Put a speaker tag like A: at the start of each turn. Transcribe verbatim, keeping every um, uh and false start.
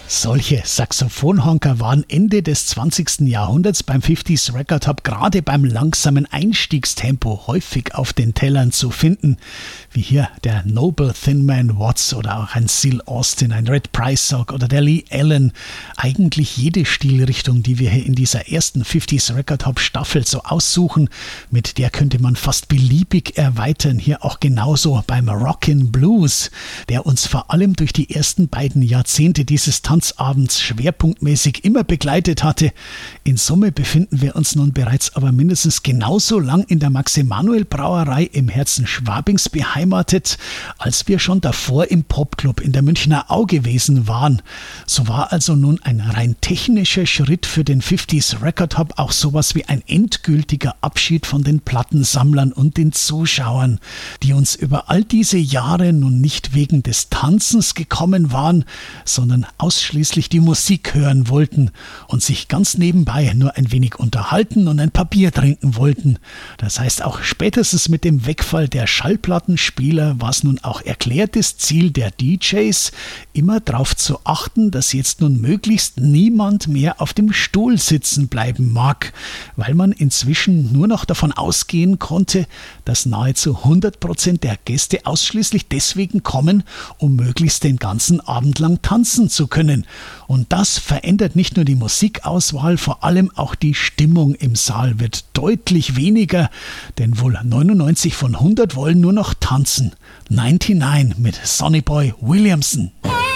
A: Solche Saxophonhonker waren Ende des zwanzigsten Jahrhunderts beim fünfziger Record Hub gerade beim langsamen Einstiegstempo häufig auf den Tellern zu finden, wie hier der Noble Thin Man Watts oder auch ein Seal Austin, ein Red Prysock oder der Lee Allen. Eigentlich jede Stilrichtung, die wir hier in dieser ersten fünfziger Record Hub Staffel so aussuchen, mit der könnte man fast beliebig erweitern. Hier auch genauso beim Rockin' Blues, der uns vor allem durch die ersten beiden Jahrzehnte dieses Tanzabends schwerpunktmäßig immer begleitet hatte. In Summe befinden wir uns nun bereits aber mindestens genauso lang in der Max-Emanuel-Brauerei im Herzen Schwabings beheimatet, als wir schon davor im Popclub in der Münchner Au gewesen waren. So war also nun ein rein technischer Schritt für den fünfziger Record Hub auch sowas wie ein endgültiger Abschied von den Plattensammlern und den Zuschauern, die uns über all diese Jahre nun nicht wegen des Tanzens gekommen waren, sondern ausschließlich die Musik hören wollten und sich ganz nebenbei nur ein wenig unterhalten und ein paar Bier trinken wollten. Das heißt, auch spätestens mit dem Wegfall der Schallplattenspieler war es nun auch erklärtes Ziel der D Js, immer darauf zu achten, dass jetzt nun möglichst niemand mehr auf dem Stuhl sitzen bleiben mag, weil man inzwischen nur noch davon ausgehen konnte, dass nahezu hundert Prozent der Gäste ausschließlich deswegen kommen, um möglichst den ganzen Abend lang tanzen zu können. Und das verändert nicht nur die Musikauswahl, vor allem auch die Stimmung im Saal wird deutlich weniger, denn wohl neunundneunzig von hundert wollen nur noch tanzen. neunundneunzig mit Sonny Boy Williamson.
B: Hey!